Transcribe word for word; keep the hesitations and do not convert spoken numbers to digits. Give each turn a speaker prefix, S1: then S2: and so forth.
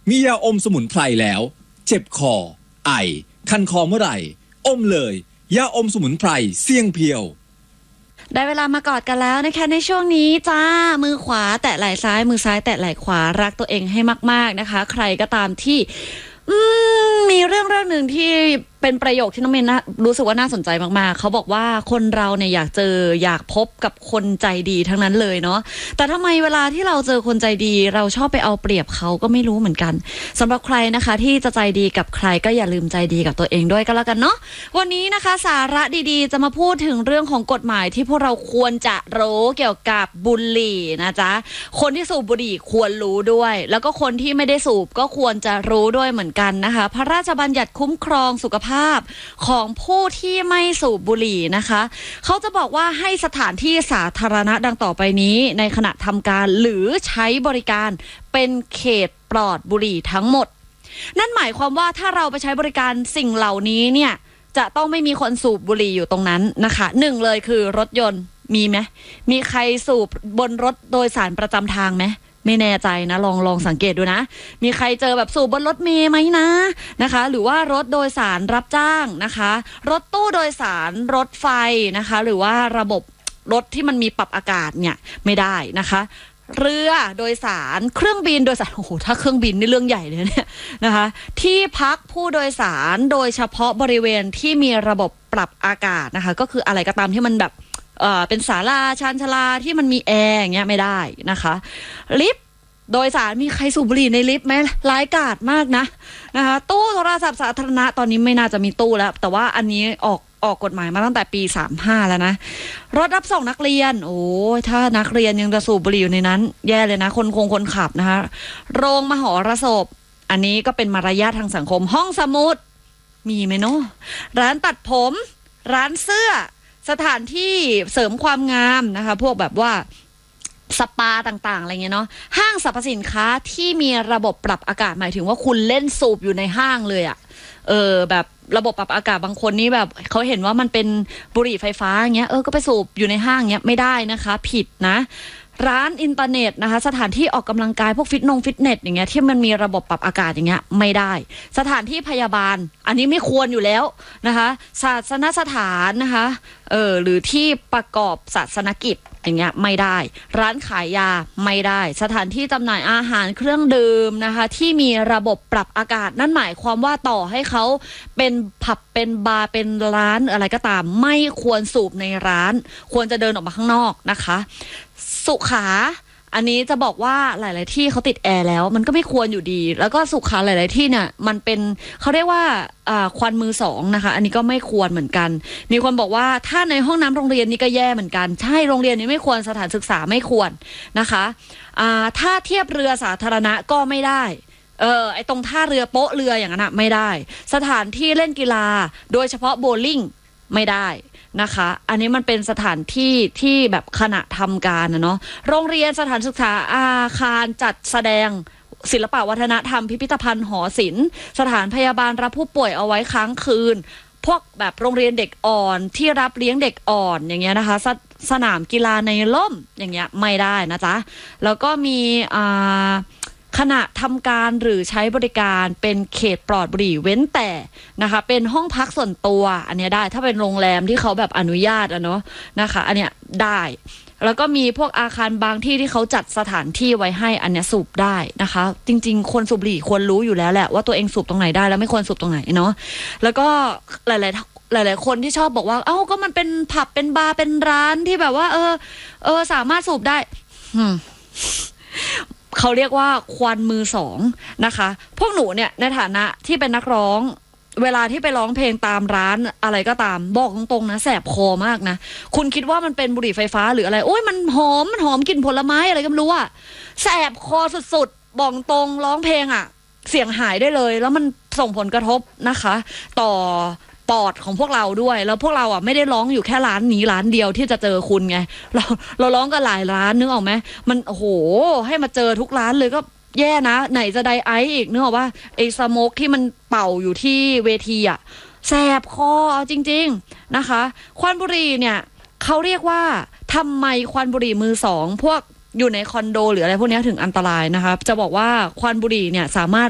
S1: มียาอมสมุนไพรแล้วเจ็บคอไอคันคอเมื่อไหร่อมเลยยาอมสมุนไพรเสี่ยงเพียว
S2: ได้เวลามากอดกันแล้วนะคะในช่วงนี้จ้ามือขวาแตะไหล่ซ้ายมือซ้ายแตะไหล่ขวารักตัวเองให้มากๆนะคะใครก็ตามที่มีเรื่องเรื่องหนึ่งที่เป็นประโยคที่น้องเมนนะรู้สึกว่าน่าสนใจมากๆเขาบอกว่าคนเราเนี่ยอยากเจออยากพบกับคนใจดีทั้งนั้นเลยเนาะแต่ทำไมเวลาที่เราเจอคนใจดีเราชอบไปเอาเปรียบเขาก็ไม่รู้เหมือนกันสำหรับใครนะคะที่จะใจดีกับใครก็อย่าลืมใจดีกับตัวเองด้วยก็แล้วกันเนาะวันนี้นะคะสาระดีๆจะมาพูดถึงเรื่องของกฎหมายที่พวกเราควรจะรู้เกี่ยวกับบุหรี่นะจ๊ะคนที่สูบบุหรี่ควรรู้ด้วยแล้วก็คนที่ไม่ได้สูบก็ควรจะรู้ด้วยเหมือนกันนะคะพระราชบัญญัติคุ้มครองสุขภาพของผู้ที่ไม่สูบบุหรี่นะคะเขาจะบอกว่าให้สถานที่สาธารณะดังต่อไปนี้ในขณะทำการหรือใช้บริการเป็นเขตปลอดบุหรี่ทั้งหมดนั่นหมายความว่าถ้าเราไปใช้บริการสิ่งเหล่านี้เนี่ยจะต้องไม่มีคนสูบบุหรี่อยู่ตรงนั้นนะคะหนึ่งเลยคือรถยนต์มีไหมมีใครสูบบนรถโดยสารประจำทางไหมไม่แน่ใจนะลองลองสังเกตดูนะมีใครเจอแบบสูบบนรถเมล์ไหมนะนะคะหรือว่ารถโดยสารรับจ้างนะคะรถตู้โดยสารรถไฟนะคะหรือว่าระบบรถที่มันมีปรับอากาศเนี่ยไม่ได้นะคะเรือโดยสารเครื่องบินโดยสารโอ้โหถ้าเครื่องบินนี่เรื่องใหญ่เลยเนี่ยนะคะที่พักผู้โดยสารโดยเฉพาะบริเวณที่มีระบบปรับอากาศนะคะก็คืออะไรก็ตามที่มันแบบเอ่อเป็นศาลาชานชาลาที่มันมีแอร์อย่างเงี้ยไม่ได้นะคะลิฟต์โดยสารมีใครสูบบุหรี่ในลิฟต์ไหมร้ายกาจมากนะนะคะตู้โทรศัพท์สาธารณะตอนนี้ไม่น่าจะมีตู้แล้วแต่ว่าอันนี้ออกออกกฎหมายมาตั้งแต่ปีสามสิบห้าแล้วนะรถรับส่งนักเรียนโอ้ถ้านักเรียนยังจะสูบบุหรี่อยู่ในนั้นแย่เลยนะคนคงคนขับนะคะโรงมหรสพอันนี้ก็เป็นมารยาททางสังคมห้องสมุดมีไหมเนาะร้านตัดผมร้านเสื้อสถานที่เสริมความงามนะคะพวกแบบว่าสปาต่างๆอะไรเงี้ยเนาะห้างสรรพสินค้าที่มีระบบปรับอากาศหมายถึงว่าคุณเล่นสูบอยู่ในห้างเลยอะเออแบบระบบปรับอากาศบางคนนี่แบบเขาเห็นว่ามันเป็นบุหรี่ไฟฟ้าอย่างเงี้ยเออก็ไปสูบอยู่ในห้างเงี้ยไม่ได้นะคะผิดนะร้านอินเทอร์เน็ตนะคะสถานที่ออกกำลังกายพวกฟิตนงฟิตเนสอย่างเงี้ยที่มันมีระบบปรับอากาศอย่างเงี้ยไม่ได้สถานที่พยาบาลอันนี้ไม่ควรอยู่แล้วนะคะศาสนสถานนะคะเออหรือที่ประกอบศาสนกิจอย่างเงี้ยไม่ได้ร้านขายยาไม่ได้สถานที่จำหน่ายอาหารเครื่องดื่มนะคะที่มีระบบปรับอากาศนั่นหมายความว่าต่อให้เขาเป็นผับเป็นบาร์เป็นร้านอะไรก็ตามไม่ควรสูบในร้านควรจะเดินออกมาข้างนอกนะคะสุขาอันนี้จะบอกว่าหลายๆที่เขาติดแอร์แล้วมันก็ไม่ควรอยู่ดีแล้วก็สุขาหลายๆที่เนี่ยมันเป็นเขาเรียกว่าควันมือสองนะคะอันนี้ก็ไม่ควรเหมือนกันมีคนบอกว่าถ้าในห้องน้ำโรงเรียนนี่ก็แย่เหมือนกันใช่โรงเรียนนี้ไม่ควรสถานศึกษาไม่ควรนะคะถ้าเทียบเรือสาธารณะก็ไม่ได้เออไอตรงท่าเรือโป๊ะเรืออย่างนั้นนะไม่ได้สถานที่เล่นกีฬาโดยเฉพาะโบว์ลิ่งไม่ได้นะคะอันนี้มันเป็นสถานที่ที่แบบขณะทำการนะเนาะโรงเรียนสถานศึกษาอาคารจัดแสดงศิลปวัฒนธรรมพิพิธภัณฑ์หอศิลป์สถานพยาบาลรับผู้ป่วยเอาไว้ค้างคืนพวกแบบโรงเรียนเด็กอ่อนที่รับเลี้ยงเด็กอ่อนอย่างเงี้ยนะคะสสนามกีฬาในร่มอย่างเงี้ยไม่ได้นะจ๊ะแล้วก็มีอ่าขณะทำการหรือใช้บริการเป็นเขตปลอดบุหรี่เว้นแต่นะคะเป็นห้องพักส่วนตัวอันนี้ได้ถ้าเป็นโรงแรมที่เขาแบบอนุญาตอะเนาะนะคะอันเนี้ยได้แล้วก็มีพวกอาคารบางที่ที่เขาจัดสถานที่ไว้ให้อันเนี้ยสูบได้นะคะจริงๆคนสูบบุหรี่ควรรู้อยู่แล้วแหละว่าตัวเองสูบตรงไหนได้แล้วไม่ควรสูบตรงไหนเนาะแล้วก็หลายๆหลายๆคนที่ชอบบอกว่าเอ้าก็มันเป็นผับเป็นบาร์เป็นร้านที่แบบว่าเออเออสามารถสูบได้เขาเรียกว่าควันมือสองนะคะพวกหนูเนี่ยในฐานะที่เป็นนักร้องเวลาที่ไปร้องเพลงตามร้านอะไรก็ตามบอกตรงๆนะแสบคอมากนะคุณคิดว่ามันเป็นบุหรี่ไฟฟ้าหรืออะไรโอ้ยมันหอมมันหอมกลิ่นผลไม้อะไรก็ไม่รู้อะแสบคอสุดๆบอกตรงร้องเพลงอะเสียงหายได้เลยแล้วมันส่งผลกระทบนะคะต่อปอดของพวกเราด้วยแล้วพวกเราอ่ะไม่ได้ร้องอยู่แค่ร้านนี้ร้านเดียวที่จะเจอคุณไงเราเราร้องกันหลายร้านนึกออกไหมมันโอ้โหให้มาเจอทุกร้านเลยก็แย่นะไหนจะไดไอซ์อีกนึกออกว่าไอ้สโมกที่มันเป่าอยู่ที่เวทีอ่ะแสบคอจริงๆนะคะควันบุหรี่เนี่ยเขาเรียกว่าทำไมควันบุหรี่มือสองพวกอยู่ในคอนโดหรืออะไรพวกนี้ถึงอันตรายนะคะจะบอกว่าควันบุหรี่เนี่ยสามารถ